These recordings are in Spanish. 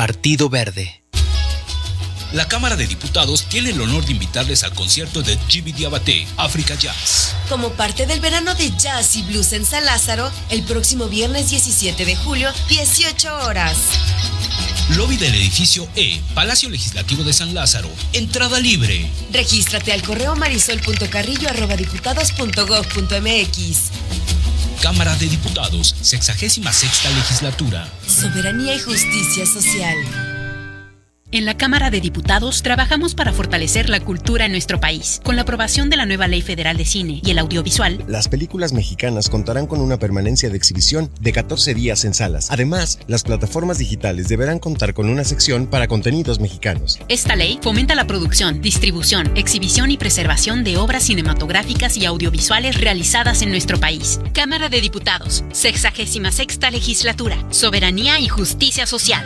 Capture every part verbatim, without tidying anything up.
Partido Verde. La Cámara de Diputados tiene el honor de invitarles al concierto de Djiby Diabaté, Africa Jazz. Como parte del verano de jazz y blues en San Lázaro, el próximo viernes diecisiete de julio, dieciocho horas. Lobby del edificio E, Palacio Legislativo de San Lázaro. Entrada libre. Regístrate al correo marisol punto carrillo arroba diputados punto gob punto mx. Cámara de Diputados, sexagésima sexta legislatura. Soberanía y justicia social. En la Cámara de Diputados trabajamos para fortalecer la cultura en nuestro país. Con la aprobación de la nueva Ley Federal de Cine y el Audiovisual, las películas mexicanas contarán con una permanencia de exhibición de catorce días en salas. Además, las plataformas digitales deberán contar con una sección para contenidos mexicanos. Esta ley fomenta la producción, distribución, exhibición y preservación de obras cinematográficas y audiovisuales realizadas en nuestro país. Cámara de Diputados, sexagésima sexta legislatura. Soberanía y justicia social.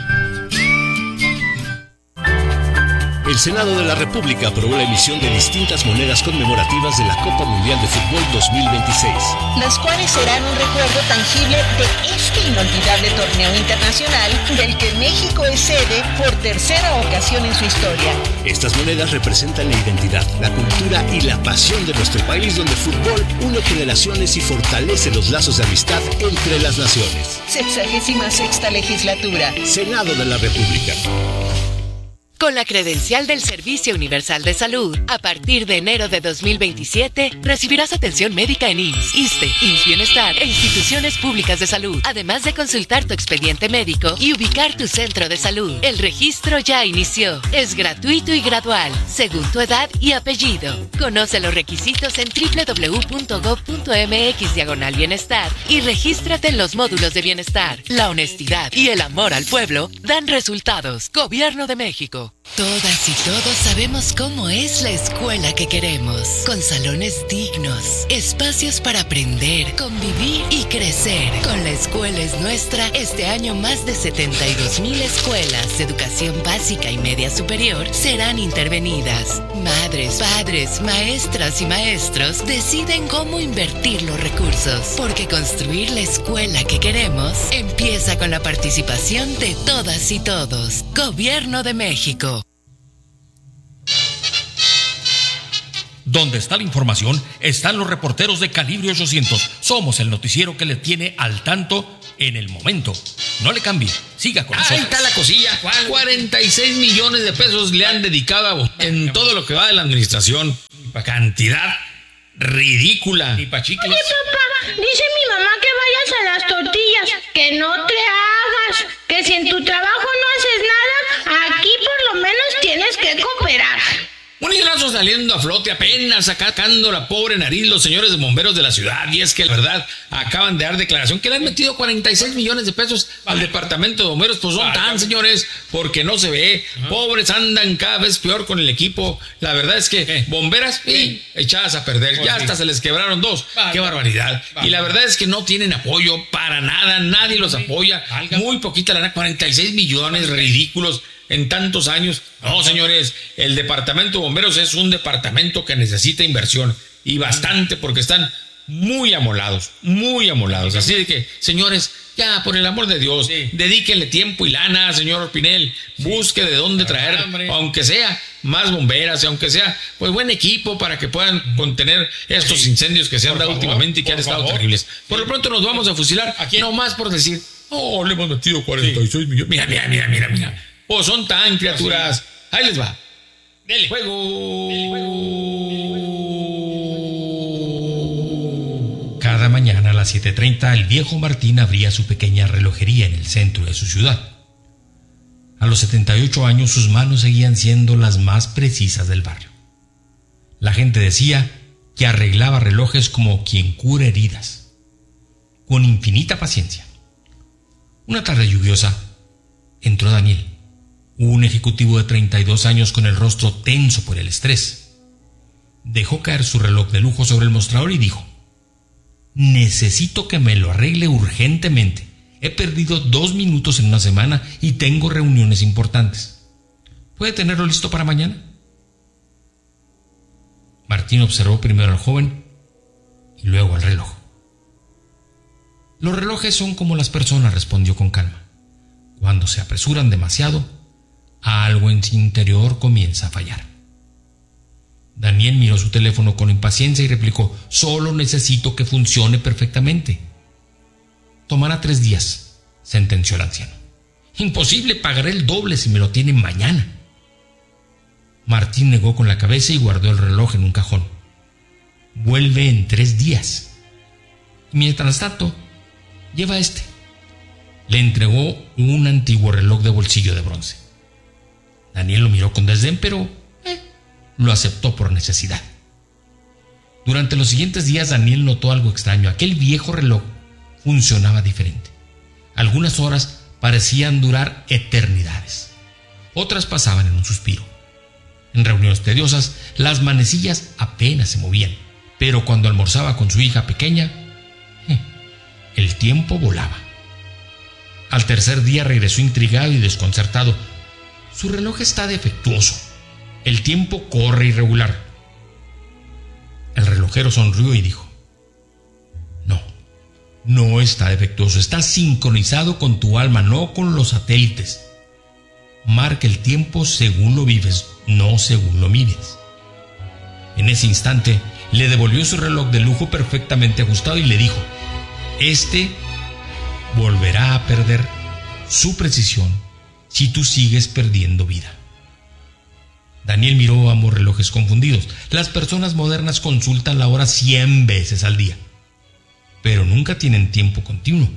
El Senado de la República aprobó la emisión de distintas monedas conmemorativas de la Copa Mundial de Fútbol dos mil veintiséis. Las cuales serán un recuerdo tangible de este inolvidable torneo internacional del que México es sede por tercera ocasión en su historia. Estas monedas representan la identidad, la cultura y la pasión de nuestro país, donde el fútbol une generaciones y fortalece los lazos de amistad entre las naciones. Sexagésima sexta legislatura. Senado de la República. Con la credencial del Servicio Universal de Salud, a partir de enero de dos mil veintisiete, recibirás atención médica en I M S S, ISSSTE, I M S S Bienestar e instituciones públicas de salud, además de consultar tu expediente médico y ubicar tu centro de salud. El registro ya inició. Es gratuito y gradual, según tu edad y apellido. Conoce los requisitos en doble u doble u doble u punto gob punto mx diagonal bienestar y regístrate en los módulos de bienestar. La honestidad y el amor al pueblo dan resultados. Gobierno de México. Todas y todos sabemos cómo es la escuela que queremos, con salones dignos, espacios para aprender, convivir y crecer. Con La Escuela es Nuestra, este año más de setenta y dos mil escuelas de educación básica y media superior serán intervenidas. Madres, padres, maestras y maestros deciden cómo invertir los recursos, porque construir la escuela que queremos empieza con la participación de todas y todos. Gobierno de México. Donde está la información, están los reporteros de Calibre ochocientos. Somos el noticiero que le tiene al tanto en el momento. No le cambie, siga con nosotros. Ahí está la cosilla. ¿Cuál? cuarenta y seis millones de pesos le han dedicado a, en todo lo que va de la administración. Cantidad ridícula. Y pa' chicles. Oye, papá, dice mi mamá que vayas a las tortillas, que no te hagas, que si en tu trabajo no haces nada, aquí por lo menos tienes que cooperar. Un hilazo saliendo a flote, apenas sacando la pobre nariz los señores de bomberos de la ciudad. Y es que la verdad acaban de dar declaración que le han metido cuarenta y seis millones de pesos al departamento de bomberos. Pues son tan, señores, porque no se ve. Pobres andan cada vez peor con el equipo. La verdad es que bomberas y echadas a perder. Ya hasta se les quebraron dos. Qué barbaridad. Y la verdad es que no tienen apoyo para nada. Nadie los apoya. Muy poquita lana, cuarenta y seis millones, ridículos. En tantos años. No, señores, el departamento de bomberos es un departamento que necesita inversión y bastante, porque están muy amolados, muy amolados. Así de que, señores, ya por el amor de Dios, sí, dedíquenle tiempo y lana, señor Pinel. Sí. Busque de dónde traer, aunque sea más bomberas, aunque sea pues buen equipo para que puedan contener estos sí. incendios que se han dado últimamente y que han estado favor. terribles. Por lo pronto nos vamos a fusilar, no más por decir, oh, le hemos metido cuarenta y seis sí. millones. Mira, mira, mira, mira, mira. Oh, son tan criaturas. Ahí les va. Dele. Juego. Dele, juego. Cada mañana a las siete treinta el viejo Martín abría su pequeña relojería en el centro de su ciudad. A los setenta y ocho años sus manos seguían siendo las más precisas del barrio. La gente decía que arreglaba relojes como quien cura heridas, con infinita paciencia. Una tarde lluviosa entró Daniel, un ejecutivo de treinta y dos años con el rostro tenso por el estrés. Dejó caer su reloj de lujo sobre el mostrador y dijo: necesito que me lo arregle urgentemente. He perdido dos minutos en una semana y tengo reuniones importantes. ¿Puede tenerlo listo para mañana? Martín observó primero al joven y luego al reloj. Los relojes son como las personas, respondió con calma. Cuando se apresuran demasiado, algo en su interior comienza a fallar. Daniel miró su teléfono con impaciencia y replicó: solo necesito que funcione perfectamente. Tomará tres días, sentenció el anciano. Imposible, pagaré el doble si me lo tienen mañana. Martín negó con la cabeza y guardó el reloj en un cajón. Vuelve en tres días. Y mientras tanto, lleva este. Le entregó un antiguo reloj de bolsillo de bronce. Daniel lo miró con desdén, pero eh, lo aceptó por necesidad. Durante los siguientes días, Daniel notó algo extraño. Aquel viejo reloj funcionaba diferente. Algunas horas parecían durar eternidades. Otras pasaban en un suspiro. En reuniones tediosas, las manecillas apenas se movían, pero cuando almorzaba con su hija pequeña, eh, el tiempo volaba. Al tercer día regresó intrigado y desconcertado. Su reloj está defectuoso. El tiempo corre irregular. El relojero sonrió y dijo: No, no está defectuoso. Está sincronizado con tu alma, no con los satélites. Marca el tiempo según lo vives, no según lo mides. En ese instante, le devolvió su reloj de lujo perfectamente ajustado y le dijo: Este volverá a perder su precisión si tú sigues perdiendo vida. Daniel miró ambos relojes confundidos. Las personas modernas consultan la hora cien veces al día, pero nunca tienen tiempo continuo.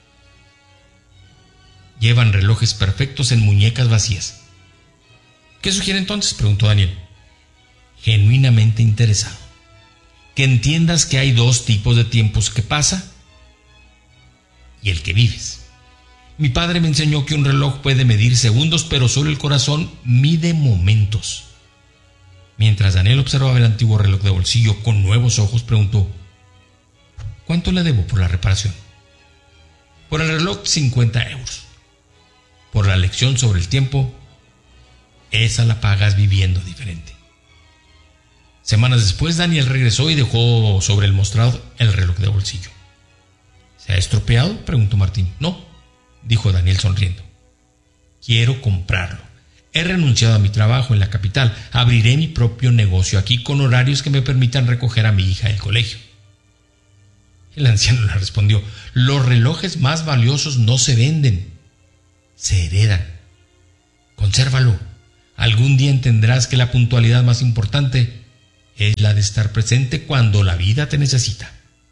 Llevan relojes perfectos en muñecas vacías. ¿Qué sugiere entonces?, preguntó Daniel, genuinamente interesado. Que entiendas que hay dos tipos de tiempos: que pasa y el que vives. Mi padre me enseñó que un reloj puede medir segundos, pero solo el corazón mide momentos. Mientras Daniel observaba el antiguo reloj de bolsillo con nuevos ojos, preguntó: ¿cuánto le debo por la reparación? Por el reloj, cincuenta euros. Por la lección sobre el tiempo, esa la pagas viviendo diferente. Semanas después, Daniel regresó y dejó sobre el mostrador el reloj de bolsillo. ¿Se ha estropeado?, preguntó Martín. No, dijo Daniel sonriendo. Quiero comprarlo. He renunciado a mi trabajo en la capital. Abriré mi propio negocio aquí con horarios que me permitan recoger a mi hija del colegio. El anciano le respondió: los relojes más valiosos no se venden, se heredan. Consérvalo. Algún día entenderás que la puntualidad más importante es la de estar presente cuando la vida te necesita.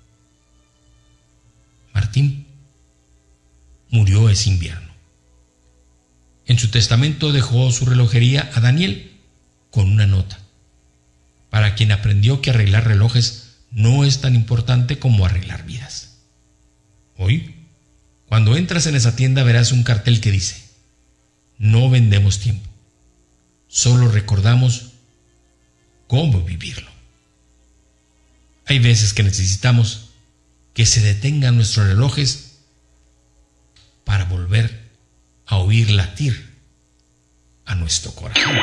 Martín murió ese invierno. En su testamento dejó su relojería a Daniel con una nota, para quien aprendió que arreglar relojes no es tan importante como arreglar vidas. Hoy, cuando entras en esa tienda, verás un cartel que dice: no vendemos tiempo, solo recordamos cómo vivirlo. Hay veces que necesitamos que se detengan nuestros relojes para volver a oír latir a nuestro corazón.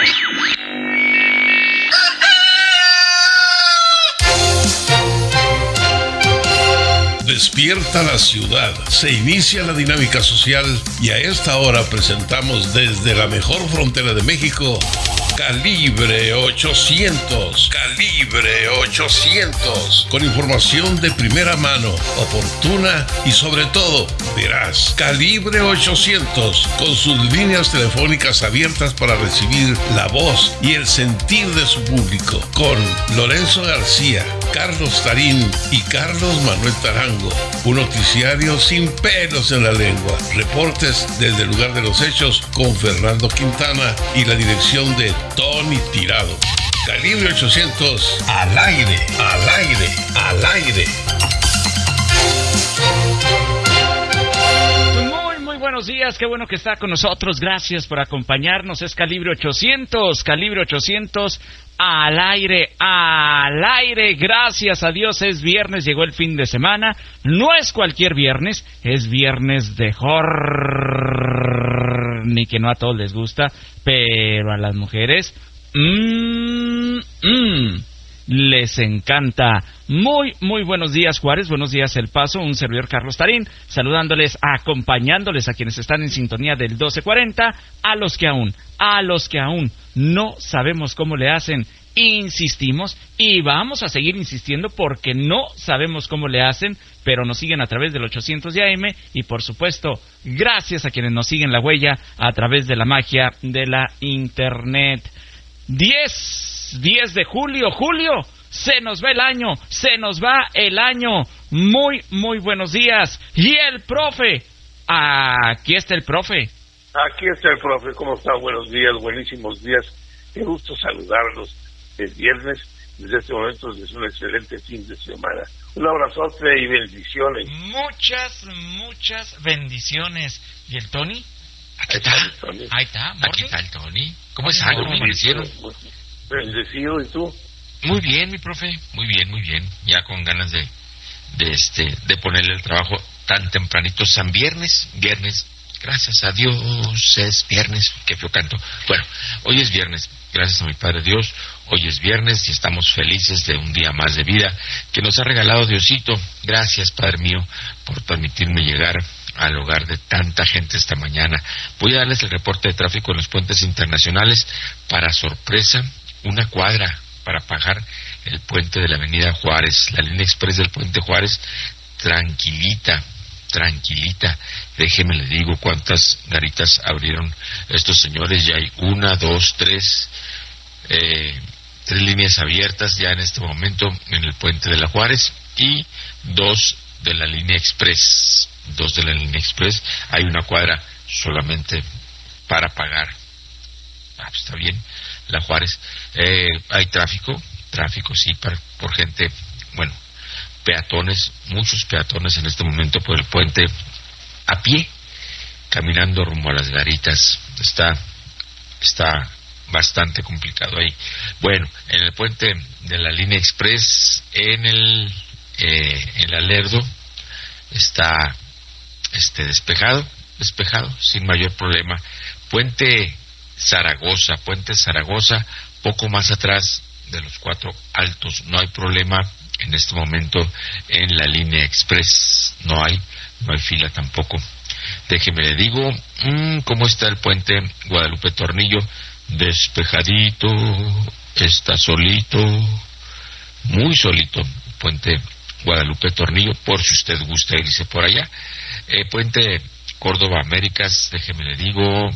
Despierta la ciudad, se inicia la dinámica social y a esta hora presentamos desde la mejor frontera de México, Calibre ochocientos, Calibre ochocientos, con información de primera mano, oportuna y sobre todo veraz. Calibre ochocientos, con sus líneas telefónicas abiertas para recibir la voz y el sentir de su público, con Lorenzo García, Carlos Tarín y Carlos Manuel Tarango. Un noticiario sin pelos en la lengua. Reportes desde el lugar de los hechos con Fernando Quintana y la dirección de Tony Tirado. Calibre ochocientos, al aire, al aire, al aire. Muy, muy buenos días. Qué bueno que está con nosotros. Gracias por acompañarnos. Es Calibre ochocientos, Calibre ochocientos. Al aire, al aire, gracias a Dios es viernes, llegó el fin de semana. No es cualquier viernes, es viernes de horror, ni que no a todos les gusta, pero a las mujeres, mmm, mmm. les encanta. Muy, muy buenos días, Juárez, buenos días, El Paso, un servidor Carlos Tarín, saludándoles, acompañándoles a quienes están en sintonía del doce cuarenta, a los que aún, a los que aún no sabemos cómo le hacen, insistimos y vamos a seguir insistiendo porque no sabemos cómo le hacen, pero nos siguen a través del ochocientos de A M y por supuesto, gracias a quienes nos siguen la huella a través de la magia de la internet. diez, diez de julio, julio, se nos va el año, se nos va el año. Muy, muy buenos días. Y el profe, aquí está el profe. Aquí está el profe, ¿cómo está? Buenos días, buenísimos días. Qué gusto saludarlos. Es viernes, desde este momento es un excelente fin de semana. Un abrazote y bendiciones. Muchas, muchas bendiciones. ¿Y el Tony? Aquí está. Ahí está, Aquí está el Tony. ¿Cómo están? ¿Cómo amanecieron? Bendecido, ¿y tú? Muy bien, mi profe. Muy bien, muy bien. Ya con ganas de, de este, de ponerle el trabajo tan tempranito. San Viernes, viernes. Gracias a Dios es viernes. Qué feo canto. Bueno, hoy es viernes. Gracias a mi Padre Dios. Hoy es viernes y estamos felices de un día más de vida que nos ha regalado Diosito. Gracias, Padre mío, por permitirme llegar al hogar de tanta gente esta mañana. Voy a darles el reporte de tráfico en los puentes internacionales. Para sorpresa, una cuadra para pagar el puente de la Avenida Juárez. La línea express del puente Juárez, tranquilita. Tranquilita, déjeme le digo cuántas garitas abrieron estos señores. Ya hay una, dos, tres, eh, tres líneas abiertas ya en este momento en el puente de la Juárez y dos de la línea express. Dos de la línea express. Hay una cuadra solamente para pagar. Ah, pues está bien, la Juárez. Eh, hay tráfico, tráfico sí, para, por gente, bueno. Peatones, muchos peatones en este momento por el puente a pie, caminando rumbo a las garitas. Está, está bastante complicado ahí. Bueno, en el puente de la línea express, en el, eh, en el Lerdo, está, este, despejado, despejado, sin mayor problema. Puente Zaragoza, puente Zaragoza, poco más atrás de los Cuatro Altos, no hay problema. En este momento en la línea express no hay, no hay fila tampoco. Déjeme le digo, mmm, ¿cómo está el puente Guadalupe Tornillo? Despejadito, está solito, muy solito, puente Guadalupe Tornillo, por si usted gusta irse por allá. Eh, puente Córdoba Américas, déjeme le digo,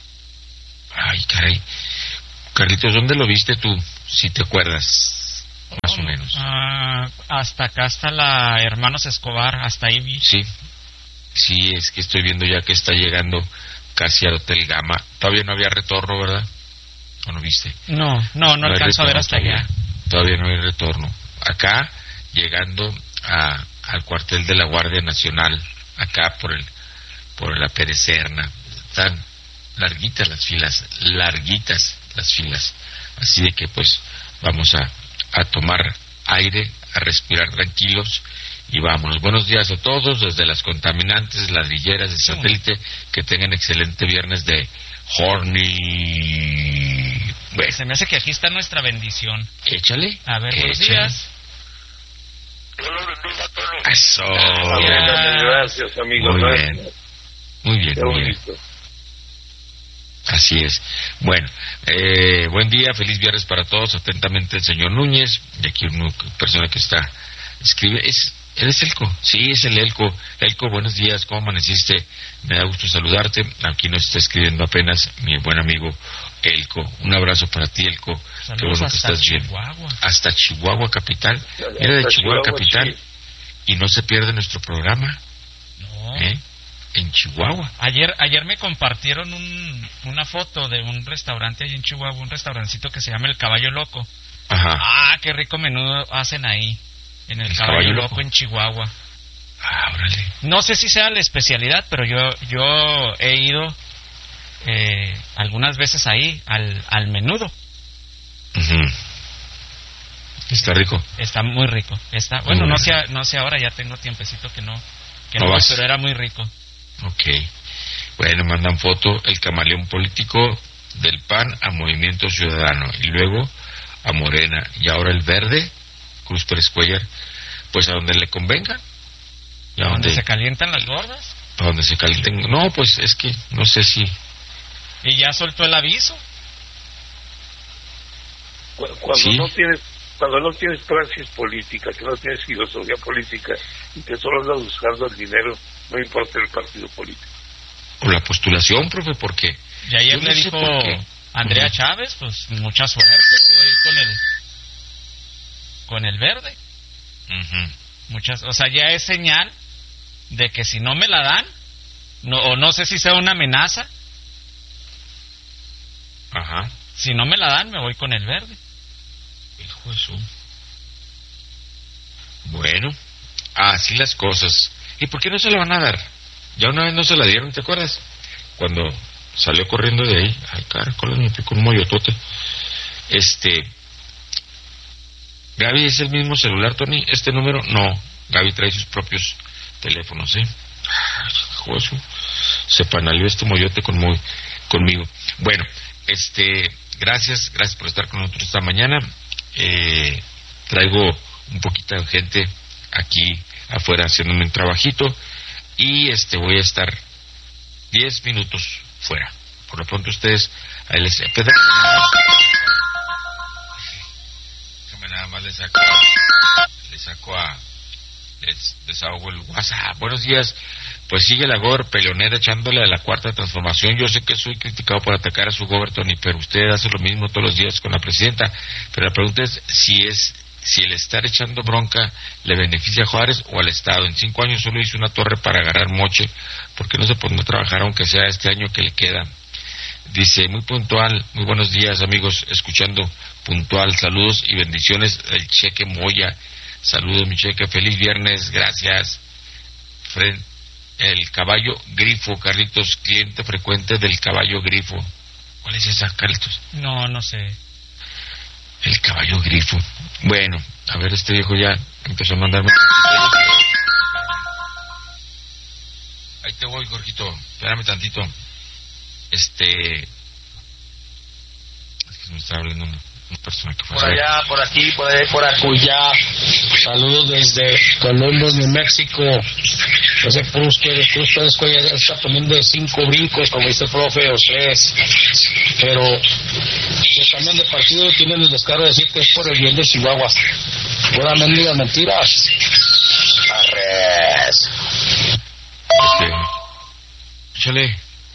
ay caray, Carlitos, ¿dónde lo viste tú? Si te acuerdas. Más o menos. Uh, hasta acá está la Hermanos Escobar, hasta ahí vi. Sí, sí, es que estoy viendo ya que está llegando casi al Hotel Gama. Todavía no había retorno, ¿verdad? ¿O no viste? No, no, no, no alcanzo a ver hasta todavía. allá. Todavía no hay retorno. Acá, llegando a, al cuartel de la Guardia Nacional, acá por el por la Pérez Serna, están larguitas las filas, larguitas las filas. Así de que pues vamos a a tomar aire, a respirar tranquilos y vámonos. Buenos días a todos desde las contaminantes ladrilleras de satélite. Que tengan excelente viernes de Horny. Bueno. Se me hace que aquí está nuestra bendición. Échale. A ver, buenos Échale. días. Eso. Gracias, amigo. Muy Gracias. bien. Muy bien, Qué muy bien. Así es. Bueno, eh, buen día, feliz viernes para todos. Atentamente el señor Núñez. Y aquí una persona que está, escribe, es, ¿eres Elco? Sí, es el Elco. Elco, buenos días, ¿cómo amaneciste? Me da gusto saludarte. Aquí nos está escribiendo apenas mi buen amigo Elco. Un abrazo para ti, Elco. Saludos. Qué bueno que estás Chihuahua. bien. Hasta Chihuahua capital. Era de Chihuahua, Chihuahua capital. Sí. Y no se pierde nuestro programa. No. ¿Eh? En Chihuahua. Ayer ayer me compartieron un, una foto de un restaurante allí en Chihuahua, un restaurancito que se llama El Caballo Loco. Ajá. Ah, qué rico menudo hacen ahí, en El, el Caballo, Caballo Loco, Loco en Chihuahua. Ah, órale. No sé si sea la especialidad, pero yo yo he ido eh, algunas veces ahí al, al menudo. Uh-huh. Está rico. Está muy rico. Está bueno, uh-huh. no sé no sé ahora, ya tengo tiempecito que no que no, no vas, pero era muy rico. Ok. Bueno, mandan foto el camaleón político del P A N a Movimiento Ciudadano y luego a Morena, y ahora el verde, Cruz Pérez Cuellar, pues a donde le convenga. ¿A donde se calientan las gordas? A donde se calienten. No, pues es que no sé si... ¿Y ya soltó el aviso? Cuando ¿Sí? no tienes cuando no tienes praxis política, que no tienes filosofía política y que solo andas buscando el dinero, no importa el partido político. O la postulación, profe, porque... Y ayer yo no le sé dijo por qué. Andrea Ujú. Chávez, pues mucha suerte que va a ir con el con el verde. Uh-huh. Muchas, o sea, ya es señal de que si no me la dan, no, o no sé si sea una amenaza. Ajá. Si no me la dan, me voy con el verde. Hijo de su... Bueno, así las cosas. ¿Y por qué no se la van a dar? Ya una vez no se la dieron, ¿te acuerdas? Cuando salió corriendo de ahí, ay, caracoles, me picó un moyotote. Este... Gaby, ¿es el mismo celular, Tony? ¿Este número? No, Gaby trae sus propios teléfonos, ¿eh? Ay, hijo de su... Se panalió este moyote con muy, conmigo. Bueno, este... Gracias, gracias por estar con nosotros esta mañana. Eh, traigo un poquito de gente aquí afuera haciéndome un trabajito y este voy a estar diez minutos fuera. Por lo pronto ustedes ahí les déjame nada más les saco a, les saco a les desahogo el WhatsApp. Buenos días. Pues sigue la Gober peleonera echándole a la cuarta transformación. Yo sé que soy criticado por atacar a su Gober, Tony, pero usted hace lo mismo todos los días con la presidenta. Pero la pregunta es si es si el estar echando bronca le beneficia a Juárez o al Estado. En cinco años solo hizo una torre para agarrar moche. ¿Por qué no se pone a trabajar aunque sea este año que le queda? Dice, muy puntual, muy buenos días amigos, escuchando puntual, saludos y bendiciones, el Cheque Moya. Saludos mi Cheque, feliz viernes, gracias. Fred, el caballo grifo, Carlitos, cliente frecuente del caballo grifo. ¿Cuál es esa, Carlitos? No, no sé. El caballo grifo. Bueno, a ver, este viejo ya empezó a mandarme. Ahí te voy, Jorgito, espérame tantito. Este... Es que se me está abriendo una, una persona que fue por allá, por aquí, por ahí, por acullá. Saludos desde Columbus, New México. Ese Cruz que Cruz Pérez Cuellar ya está poniendo de cinco brincos, como dice el profe, o tres. Pero si cambian de partido, tienen el descaro de decir que es por el bien de Chihuahua. Pura mendigas mentiras. Arres. Este... Échale.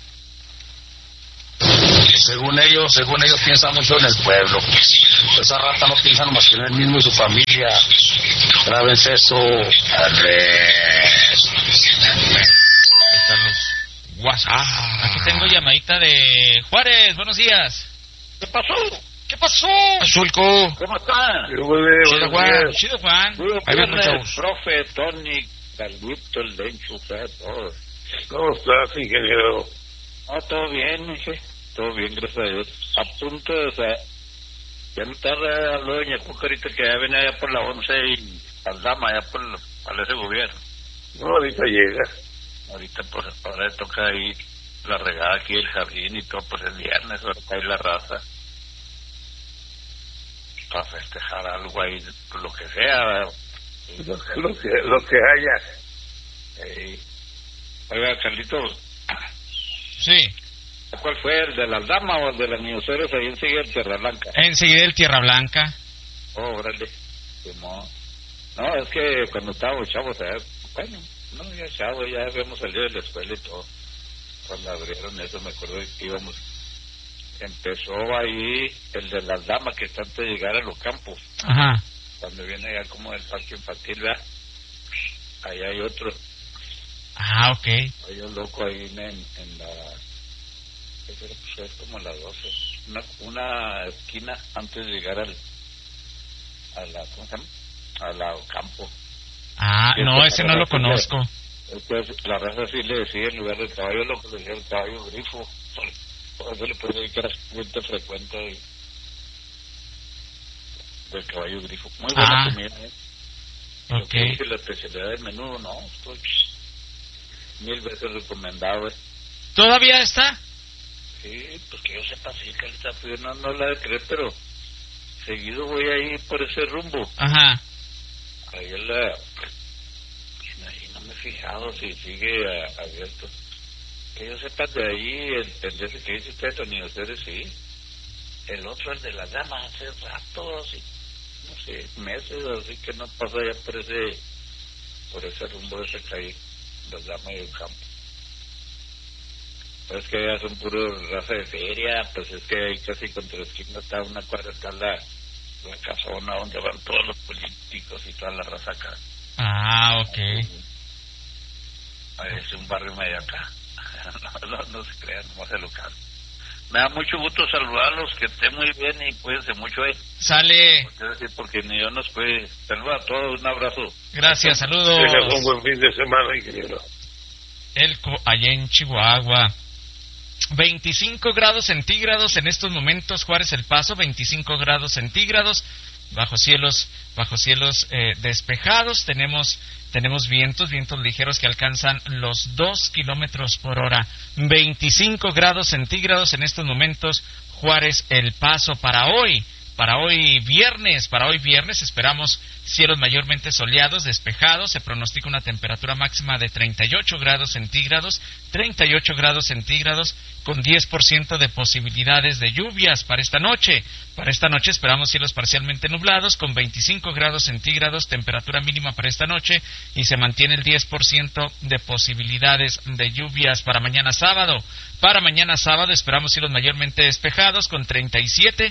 Según ellos, según ellos piensan mucho en el pueblo. Esa rata no piensa más que en él mismo y su familia. Grábense eso. Arres. Están los WhatsApp. Aquí tengo llamadita de Juárez, buenos días. ¿Qué pasó? ¿Qué pasó? Azulco. ¿Cómo están? Chido, Juan. Chido, Juan. Ahí ven, chavos. Profe, Tony, Carlito, el Dencho, todo. ¿Cómo estás, ingeniero? Ah, todo bien, dije. Todo bien, gracias a Dios. A punto de, o sea, ya me tarda habló doña Cuca ahorita que ya viene allá por la once y Aldama, allá por el Palacio de Gobierno. No, ahorita llega. Ahorita, pues, ahora le toca ahí la regada aquí del jardín y todo, pues el viernes, ahora está ahí la raza. Para festejar algo ahí, lo que sea. Lo que, lo que, lo que haya. Eh, oiga, Carlitos. Sí. ¿Cuál fue? ¿El de las damas o el de las niñoceros ahí enseguida el Tierra Blanca? Enseguida el Tierra Blanca. Oh, órale. No, no, es que cuando estábamos chavos, eh, bueno, no, ya chavos, ya habíamos salido de la escuela y todo. Cuando abrieron eso, me acuerdo que íbamos. Empezó ahí el de las damas que está antes de llegar a los campos. Ajá. Cuando viene allá como del parque infantil, ¿verdad? Allá hay otro. Ah, ok. Hay un loco ahí en, en la... Pues es como las doce. Una, una esquina antes de llegar al... A la... ¿Cómo se llama? A la campo. Ah, y no, ese no lo conozco. Entonces, la raza sí le decía en lugar del caballo loco, le decía el caballo grifo. Por eso le puede decir que era cliente frecuente de, del caballo grifo. Muy buena ah, comida, ¿eh? Ok. Que la especialidad del menudo, no, estoy mil veces recomendado, ¿eh? ¿Todavía está? Sí, pues que yo sepa, sí, Carlita, pues no, no la de creer, pero seguido voy ahí por ese rumbo. Ajá. Ahí en la... Ahí no me he fijado si sigue a, abierto. Que yo sepa de ahí, el pendiente que dice usted, Tony, ustedes sí. El otro, el de las damas, hace rato, así, no sé, meses, así que no pasa ya por ese, por ese rumbo ese que hay, las damas y el campo. Pues que ya son puro raza de feria, pues es que ahí casi contra la esquina está una cuadra, está la, la casona donde van todos los políticos y toda la raza acá. Ah, ok. Ahí es un barrio medio acá. No, no, no se crean, no se lo local. Me da mucho gusto saludarlos, que estén muy bien y cuídense mucho, eh. Sale. Porque, porque ni yo nos puede. Saludos a todos, un abrazo. Gracias, saludos. Un buen fin de semana, ingeniero. Elco, allá en Chihuahua. veinticinco grados centígrados en estos momentos, Juárez El Paso, veinticinco grados centígrados, bajo cielos, bajo cielos eh, despejados, tenemos, tenemos vientos, vientos ligeros que alcanzan los dos kilómetros por hora, veinticinco grados centígrados en estos momentos, Juárez El Paso. Para hoy, para hoy viernes, para hoy viernes esperamos cielos mayormente soleados, despejados, se pronostica una temperatura máxima de treinta y ocho grados centígrados, treinta y ocho grados centígrados, con diez por ciento de posibilidades de lluvias para esta noche. Para esta noche esperamos cielos parcialmente nublados, con veinticinco grados centígrados, temperatura mínima para esta noche, y se mantiene el diez por ciento de posibilidades de lluvias para mañana sábado. Para mañana sábado esperamos cielos mayormente despejados, con treinta y siete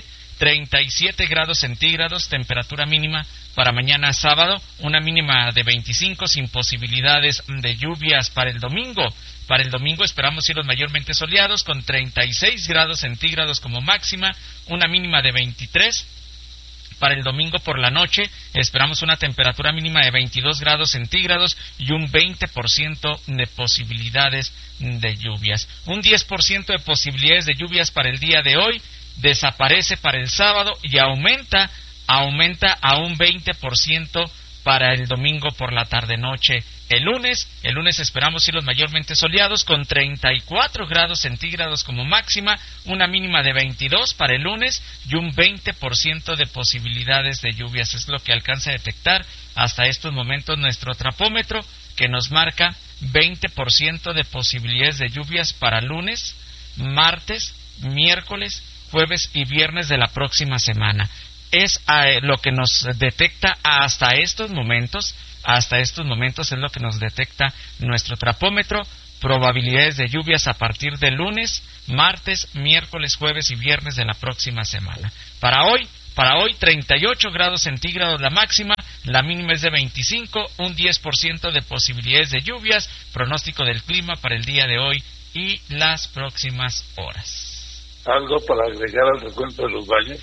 grados centígrados, temperatura mínima para mañana sábado, una mínima de veinticinco sin posibilidades de lluvias para el domingo. Para el domingo esperamos cielos mayormente soleados con treinta y seis grados centígrados como máxima, una mínima de veintitrés. Para el domingo por la noche esperamos una temperatura mínima de veintidós grados centígrados y un veinte por ciento de posibilidades de lluvias. Un diez por ciento de posibilidades de lluvias para el día de hoy, desaparece para el sábado y aumenta, aumenta a un veinte por ciento para el domingo por la tarde-noche. El lunes, el lunes esperamos cielos mayormente soleados con treinta y cuatro grados centígrados como máxima, una mínima de veintidós para el lunes y un veinte por ciento de posibilidades de lluvias. Es lo que alcanza a detectar hasta estos momentos nuestro trapómetro, que nos marca veinte por ciento de posibilidades de lluvias para lunes, martes, miércoles, jueves y viernes de la próxima semana. Es eh, lo que nos detecta hasta estos momentos, hasta estos momentos es lo que nos detecta nuestro trapómetro, probabilidades de lluvias a partir de lunes, martes, miércoles, jueves y viernes de la próxima semana. Para hoy, para hoy treinta y ocho grados centígrados la máxima, la mínima es de veinticinco, un diez por ciento de posibilidades de lluvias, pronóstico del clima para el día de hoy y las próximas horas. ¿Algo para agregar al recuento de los baños?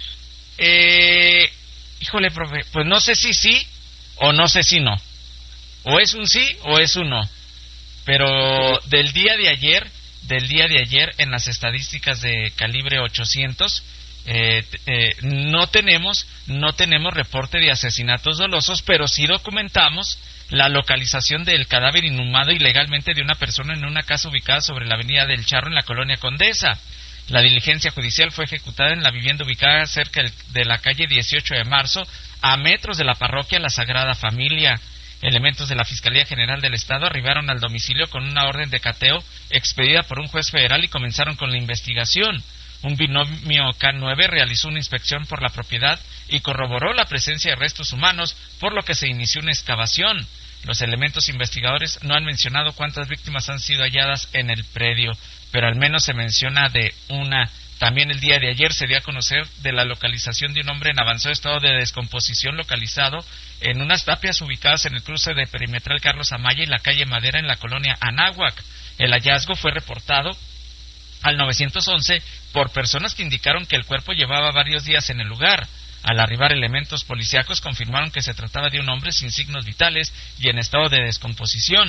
Eh, híjole, profe, pues no sé si sí o no sé si no. O es un sí o es un no. Pero del día de ayer, del día de ayer en las estadísticas de calibre ochocientos, eh, eh, no tenemos, no tenemos reporte de asesinatos dolosos, pero sí documentamos la localización del cadáver inhumado ilegalmente de una persona en una casa ubicada sobre la avenida del Charro en la colonia Condesa. La diligencia judicial fue ejecutada en la vivienda ubicada cerca de la calle dieciocho de marzo, a metros de la parroquia La Sagrada Familia. Elementos de la Fiscalía General del Estado arribaron al domicilio con una orden de cateo expedida por un juez federal y comenzaron con la investigación. Un binomio K nueve realizó una inspección por la propiedad y corroboró la presencia de restos humanos, por lo que se inició una excavación. Los elementos investigadores no han mencionado cuántas víctimas han sido halladas en el predio, pero al menos se menciona de una. También el día de ayer se dio a conocer de la localización de un hombre en avanzado estado de descomposición localizado en unas tapias ubicadas en el cruce de Perimetral Carlos Amaya y la calle Madera en la colonia Anáhuac. El hallazgo fue reportado al nueve once por personas que indicaron que el cuerpo llevaba varios días en el lugar. Al arribar elementos policíacos confirmaron que se trataba de un hombre sin signos vitales y en estado de descomposición.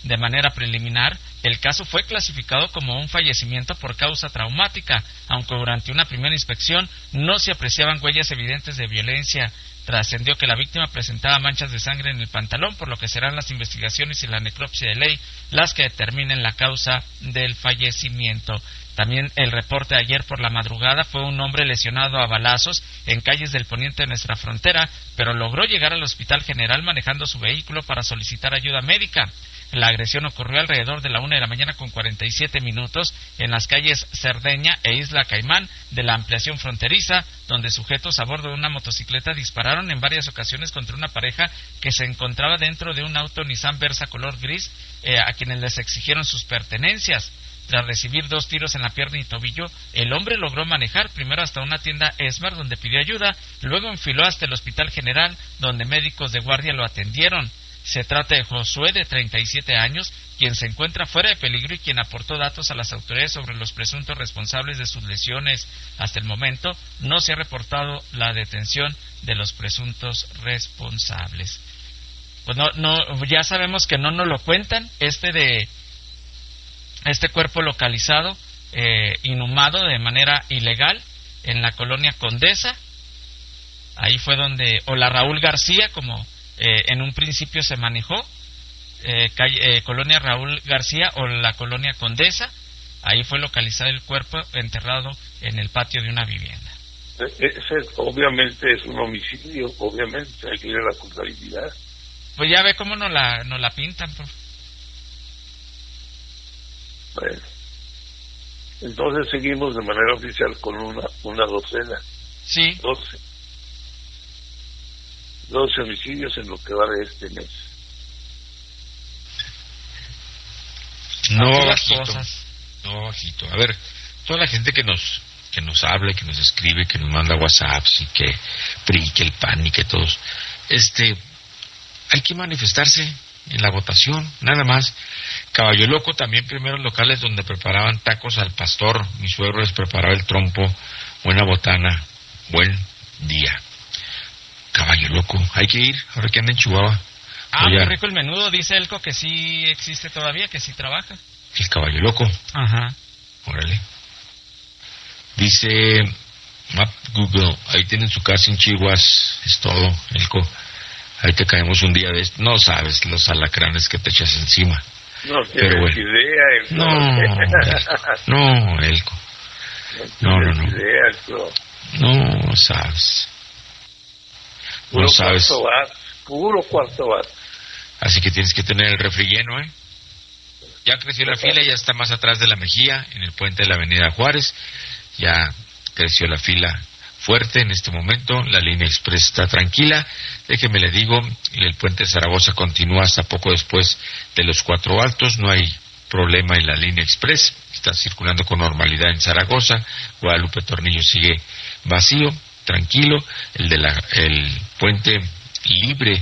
De manera preliminar, el caso fue clasificado como un fallecimiento por causa traumática, aunque durante una primera inspección no se apreciaban huellas evidentes de violencia. Trascendió que la víctima presentaba manchas de sangre en el pantalón, por lo que serán las investigaciones y la necropsia de ley las que determinen la causa del fallecimiento. También el reporte de ayer por la madrugada fue un hombre lesionado a balazos en calles del poniente de nuestra frontera, pero logró llegar al Hospital General manejando su vehículo para solicitar ayuda médica. La agresión ocurrió alrededor de la una de la mañana con cuarenta y siete minutos en las calles Cerdeña e Isla Caimán de la ampliación fronteriza, donde sujetos a bordo de una motocicleta dispararon en varias ocasiones contra una pareja que se encontraba dentro de un auto Nissan Versa color gris, eh, a quienes les exigieron sus pertenencias. Tras recibir dos tiros en la pierna y tobillo, el hombre logró manejar primero hasta una tienda Esmar donde pidió ayuda, luego enfiló hasta el Hospital General donde médicos de guardia lo atendieron. Se trata de Josué, de treinta y siete años, quien se encuentra fuera de peligro y quien aportó datos a las autoridades sobre los presuntos responsables de sus lesiones. Hasta el momento no se ha reportado la detención de los presuntos responsables. Pues no, no, ya sabemos que no nos lo cuentan, este de este cuerpo localizado, eh, inhumado de manera ilegal en la colonia Condesa. Ahí fue donde, o la Raúl García, como Eh, en un principio se manejó, eh, calle, eh, colonia Raúl García o la colonia Condesa. Ahí fue localizado el cuerpo enterrado en el patio de una vivienda. Ese obviamente es un homicidio, obviamente, hay que ir a la culpabilidad. Pues ya ve cómo nos la, nos la pintan, profe. Bueno, entonces seguimos de manera oficial con una, una docena. Sí. Doce. doce homicidios en lo que va de este mes. No bajito, no bajito. A ver, toda la gente que nos que nos habla, que nos escribe, que nos manda WhatsApps y que P R I, que el P A N y que todos, este, hay que manifestarse en la votación, nada más. Caballo Loco, también primeros locales donde preparaban tacos al pastor, mi suegro les preparaba el trompo, buena botana, buen día. Caballo Loco, hay que ir, ahora que anda en Chihuahua. Ah, muy rico el menudo, dice Elco que sí existe todavía, que sí trabaja. El Caballo Loco. Ajá. Órale. Dice Map Google, ahí tienen su casa en Chihuas, es todo, Elco. Ahí te caemos un día de esto. No sabes los alacranes que te echas encima. No pero bueno. idea, Elco. No, Elco. No, Elco. No, no, no. Idea, Elco. No sabes. Puro no sabes. Cuarto bar, puro cuarto bar. Así que tienes que tener el refri lleno, ¿eh? Ya creció la fila, ya está más atrás de la Mejía, en el puente de la Avenida Juárez. Ya creció la fila fuerte en este momento. La línea express está tranquila. Déjeme le digo, el puente de Zaragoza continúa hasta poco después de los Cuatro Altos. No hay problema en la línea express. Está circulando con normalidad en Zaragoza. Guadalupe Tornillo sigue vacío, tranquilo. El de la el puente libre